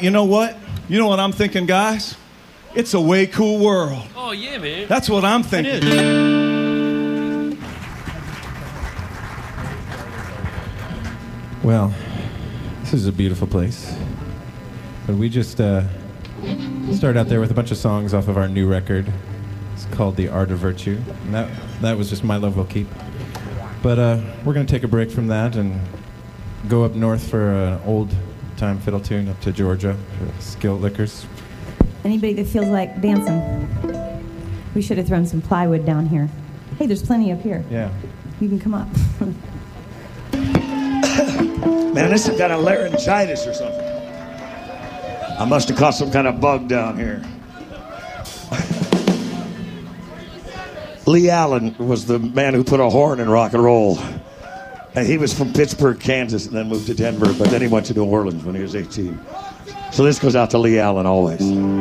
you know what? You know what I'm thinking, guys? It's a way cool world. Oh, yeah, man. That's what I'm thinking. Well, this is a beautiful place. But we just started out there with a bunch of songs off of our new record. It's called The Art of Virtue. And that was just My Love Will Keep. But we're going to take a break from that and go up north for an old-time fiddle tune up to Georgia for Skillet Liquors. Anybody that feels like dancing, we should have thrown some plywood down here. Hey, there's plenty up here. Yeah. You can come up. Man, this has got a laryngitis or something. I must have caught some kind of bug down here. Lee Allen was the man who put a horn in rock and roll. And he was from Pittsburgh, Kansas, and then moved to Denver. But then he went to New Orleans when he was 18. So this goes out to Lee Allen always.